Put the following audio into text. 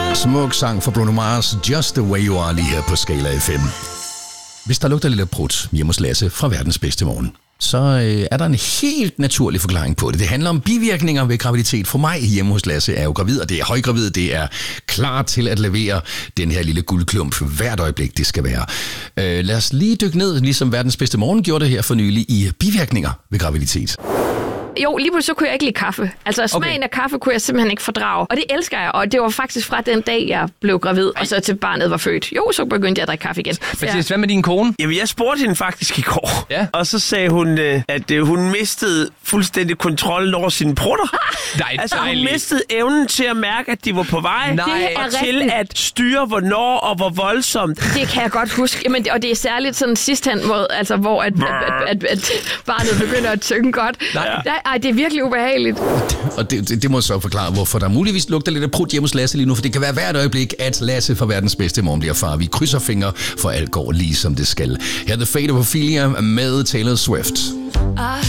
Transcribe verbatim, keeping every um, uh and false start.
Smuk sang for Bruno Mars, Just the Way You Are, lige her på Skala F M. Hvis der lugter lidt af prut hjemme hos Lasse fra verdens bedste morgen, så øh, er der en helt naturlig forklaring på det. Det handler om bivirkninger ved graviditet. For mig hjemme hos Lasse er jo gravid, og det er højgravid. Det er klar til at levere den her lille guldklump hvert øjeblik, det skal være. Øh, lad os lige dykke ned, ligesom verdens bedste morgen gjorde det her for nylig, i bivirkninger ved graviditet. Jo, lige pludselig så kunne jeg ikke lide kaffe. Altså smagen okay. af kaffe kunne jeg simpelthen ikke fordrage. Og det elsker jeg, og det var faktisk fra den dag, jeg blev gravid, Ej. og så til barnet var født. Jo, så begyndte jeg at drikke kaffe igen. Mathias, hvad med din kone? Jamen, jeg spurgte hende faktisk i går. Ja. Og så sagde hun, at hun mistede fuldstændig kontrollen over sine prutter. Nej, altså, hun mistede evnen til at mærke, at de var på vej. Nej. Og til at styre, hvornår og hvor voldsomt. Det kan jeg godt huske. Jamen, og det er særligt sådan sidst hen, hvor, altså, hvor at, at, at, at barnet begynder at synge godt. Nej. Ej, det er virkelig ubehageligt. Og det, det, det må så forklare, hvorfor der muligvis lugter lidt af prut hjemme hos Lasse lige nu, for det kan være hvert øjeblik, at Lasse fra verdens bedste morgen bliver far. Vi krydser fingre, for alt går lige som det skal. Her er The Fate of Ophelia med Taylor Swift. I